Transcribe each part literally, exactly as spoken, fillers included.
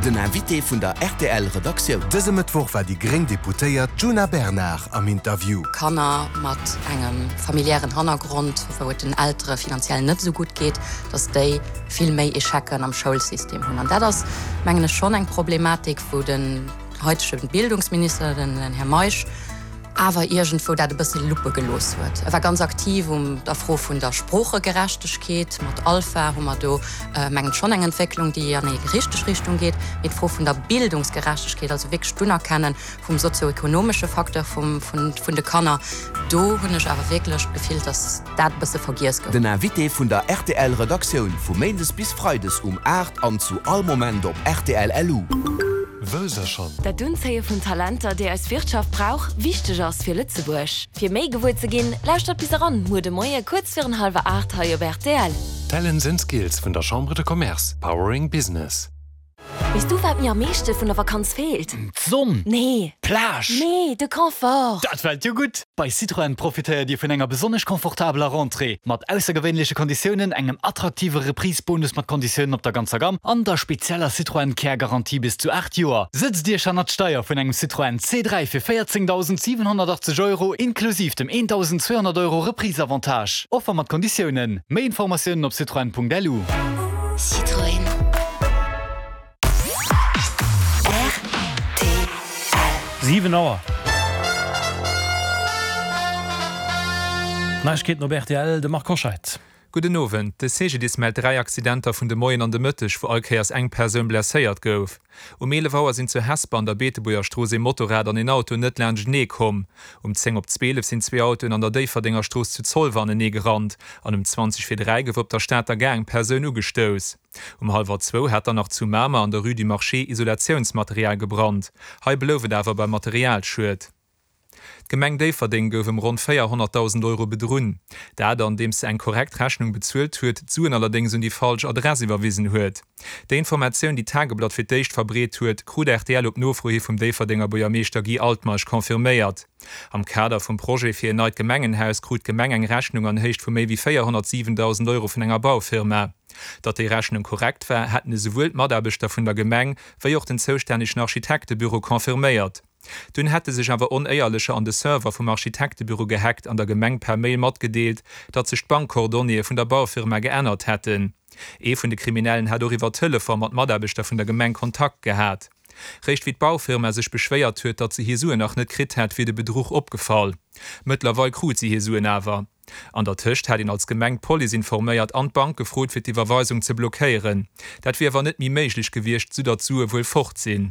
Den Invité vun der R T L-Redaktion. Dëse Mittwoch war die Gring Deputéiert Juna Bernard am Interview. Kanner mat engem familiären Hintergrund, wo den ältere finanziell net so gut geht, dass déi viel méi Echecken am Schulsystem hun. Und das mengen schon eng Problematik, wo den heutigen Bildungsminister, den, den Herr Meisch, aber irgendwo dat ein bisschen Lupe gelos wird. Er war ganz aktiv um der froh von der Spruchegerechtigkeit, mit Alpha, wo man da äh, mengen schon eine Entwicklung, die ja in die richtige Richtung geht, mit froh von der Bildungsgerechtigkeit, also wirklich Stunden kennen vom sozioökonomischen Faktor vom, von, von der Kanner. Da habe ich aber wirklich gefühlt, dass das ein bisschen vergisst wird. Den Invité von der R T L-Redaktion von Montags bis Freitags um acht an zu all Moment auf R T L L U. Wöser schon. Der Dunzeie von Talenter, der als Wirtschaft braucht, wichtig ist für Lützeburg. Für mehr gewollt zu gehen, lauscht bis ran, wurde Moje kurz für ein halber acht hier bei R T L. Talents and Skills von der Chambre de Commerce. Powering Business. Weißt du, was mir am meisten von der Vakanz fehlt? Sonne. Nee. Plage. Nee, der Komfort. Das fällt dir gut. Bei Citroën profitiert ihr von einer besonders komfortabler Rentrée. Mit außergewöhnlichen Konditionen, einem attraktiveren Preisbonus mit Konditionen auf der ganzen Gamme und der spezieller Citroën Care-Garantie bis zu acht Jahren. Sitzt dir schon an der Steuer von einem Citroën C drei für vierzehntausendsiebenhundertachtzig Euro inklusive dem eintausendzweihundert Euro Reprise-Avantage. Offer mit Konditionen. Mehr Informationen auf citroën punkt l u. Citroën. sieben Uhr. Na, ich geht noch R T L, der macht Koscheit. Guten Abend. De sege dis mal drei Akcidenter vun de Moien an de Mëttech, wo allkeiers eng Persoun blesséiert gouf. Um Meelewauer sind zu Hesper an der Beetebuer Strose Motorrad an den Auto net lern nee kom. Um zehn op zwölf sind zwei Autoen an der Deiferdinger Stroos zu Zollwanne nee gerannt. An um zwanzig vier drei gouf op der Stadter Gang Persoun ugestos. Um halber zwei hat er noch zu Mama an der Rue du Marché Isolationsmaterial gebrannt. Hei belowe dawer beim Material schut. Gemeng Deiferding gouf um rund vierhunderttausend Euro bedrun. Da an dem se eng korrekt Rechnung bezuelt huet, zuen allerdings un die falsch Adresse überwiesen huet. De Information, die Tageblatt fir deicht verbreet huet, krut R T L op Nofrohi vum Deiferdinger Bojameester Guy Altmarsch konfirméiert. Am Kader vum Projekt fir neit Gemengenhaus krut Gemeng eng Rechnung an hecht vu méi wie vierhundertsiebentausend Euro vun enger Baufirma. Dat die Rechnung korrekt war, hätten sowohl Maderbeter vun der Gemeng wie auch den zoustännischen Architektebüro konfirméiert. Dünn hätte sich aber uneierlicher an de Server vom Architektebüro gehackt an der Gemeng per Mail mat gedeelt, dat sich Bankkordonie vun der Baufirma geändert hätten. E vun de Kriminellen hat iwwer Telefon mat Maderbeter vun der Gemeng Kontakt gehabt. Recht wie d Baufirma sich beschweiert huet, dat sie hier Sue nach net krit hat wie de Betrug opgefallen. Mittlerweile krut sie hier Sue nawer. An der Tischcht hat ihn als Gemeng Poli informéiert an Bank gefrot fir die Verweisung ze blockieren. Dat wie war net mi méiglich gewircht zu dazu wohl fortsinn.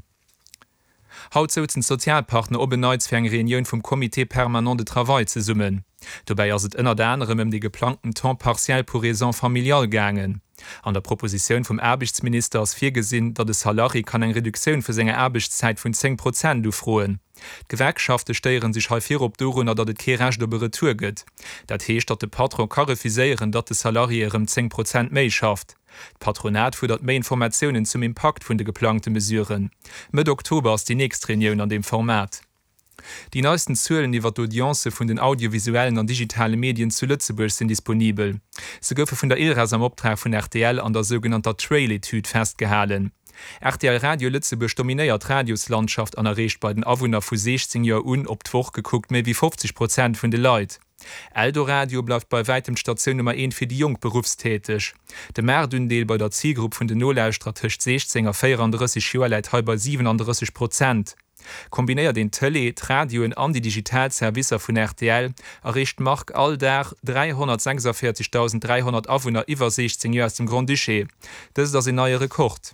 Haut sozen Sozialpartner obenneits fir eng Reunion vum Komitee permanent de Travail ze summen. Dobei as et ënner anderem um die geplanten temps partiell pour raison familial gangen. An der Proposition vom Erbichtsminister as fir gesinn, dat de Salari kann eng Reduktion für senger Erbichtszeit vun zehn Prozent du froen. Gewerkschafte steieren sich häufig op Dorun, dat et Kerech do Retour gëtt. Dat heescht dat de Patron karifiseieren, dat de Salari ihrem zehn Prozent méi schafft. Patronat fudert méi Informationen zum Impact vun de geplante Mesuren. Mit Oktober ist die nächste Reunion an dem Format. Die neuesten Zahlen iwwer d'Audience vun den audiovisuellen und digitale Medien zu Lützeburg sind disponibel. Se goufe vun der I R A S am Optrag vun R T L an der sogenannter Trail-Etude festgehalen. R T L Radio Lützeburg dominiert Radioslandschaft an errecht bei den Awohner vu sechzehn Jahr un op d'Woch geguckt méi wie fünfzig Prozent vun de Leiit. Eldoradio bleibt bei weitem Station Nummer eins für die Jung berufstätig. Der Mehrdündeel bei der Zielgruppe von den Nullstrategisch sechzehn vierunddreißig Jahre leid bei siebenunddreißig Prozent. Kombiniert den Tele, Radio und an die Digitalservice von R T L erreicht Mark Alldach dreihundertsechsundvierzigtausenddreihundert Aufwohner über sechzehn Jahre aus dem Grand Duché. Das ist das ein neuer Rekord.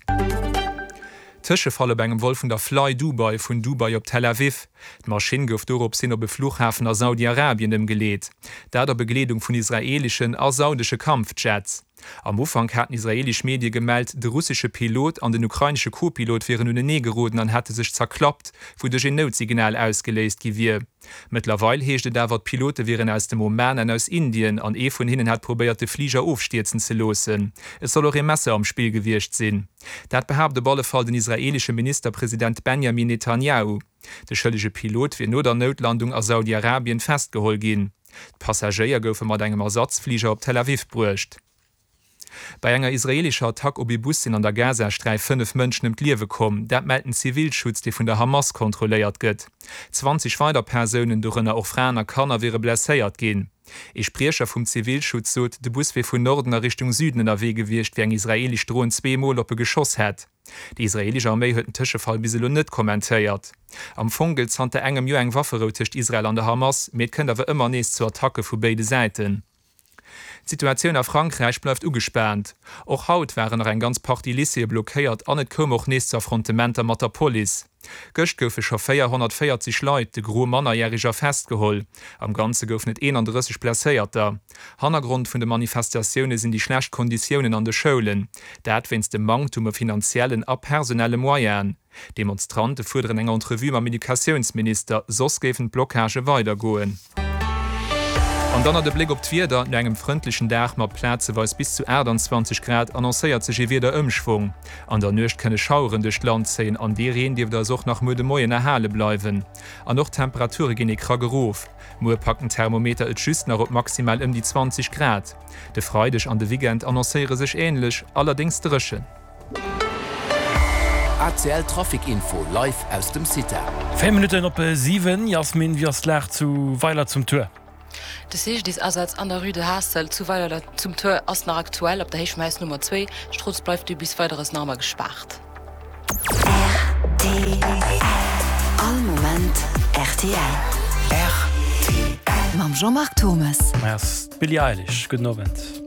Tische falle beim Wolf von der Fly Dubai von Dubai op Tel Aviv. Die Maschine gouf dorop sinn op Flughafen aus Saudi-Arabien dem geleet. Da der Bekleedung von israelischen als saudische Kampfjets. Am Ufang hatten israelisch Medien gemeldet, der russische Pilot an den ukrainische Co-Pilot wären nun nie geroden an hätte sich zerklappt, wo durch ein Notsignal ausgelöst wie. Mittlerweile heeschte da wat Pilote wären aus dem Oman und aus Indien an e von hinnen hat probiert, Flieger aufstürzen zu losen. Es soll auch ein Messer am Spiel gewirrscht sein. Dat behauptet Ballefall den israelische Ministerpräsident Benjamin Netanyahu. Der schuldige Pilot wird nur der Notlandung aus Saudi-Arabien festgeholt gehen. Die Passagiere goufen mat engem Ersatzflieger op Tel Aviv bruecht. Bei enger israelischer Attack op Bussin an der Gazastreif fünf Mënschen im Liewe kom, dat melden Zivilschutz, die vun der Hamas kontrolléiert gëtt. zwanzig weiter Personen durchënner och Franer Kanner wäre blesséiert gin. E Sprecher vum Zivilschutz sot, de Bus wie vun Nordener Richtung Süden in der Wege gewircht, wie eng israelisch Drohnen zwei Mol op e Geschoss hett. Die israelische Armee huet den Tischefall biselo net kommentéiert. Am Fungel zante engem Jo eng Wafferotecht Israel an der Hamas, met kënnt awer immer nees zur Attacke vu beide Seiten. Die Situation a Frankreich bleibt ugespernt. Auch haut waren noch ein ganz Party Lycée blockiert, an net kom auch nächste Affrontementer mat der Police. Göcht goufe scho vierhundertvierzig Leute de gro Mannerjähriger festgeholl. Am ganze gouf net einunddreißig Pläéierter. Hannergrund vun de Manifestationune sind die Schlechtkonditionen an de Schulen. Dat wenns dem Mangtumme finanziellen a personelle Moyen. Demonstrante fuderen enger Entrevue am Medikationsminister sos gefen Blockage weitergoen. Und dann hat der Blick op d'Wider in engem freundlichen Dach mat Plätze weis bis zu zwanzig Grad annoncéiert sech wieder Ömschwung. An der Nøcht könne Schauren durch Land sehen an die Reen, die der such nach Mude Moien erhale bleiwen. An noch Temperature gin ik krageruf. Mo packen Thermometer et schüst nach op maximal um die zwanzig Grad. De Freudech an de Wigent annoncéiere sech ähnlich, allerdings drschen. A C L Trafikinfo live aus dem City. Fe Minuten op sieben Jasmin wirs Lach zu Weiler zum Tür. Das ist dies Ersatz an der Rue de Hasel zu Weiler zum Tor aus nach aktuell op der Hechmeis Nummer zwei Strutz bleibt du bis weiteres Name gespart. R T L All Moment R T L R T L Mam Jean-Marc Thomas Billy Eilish, guten Abend.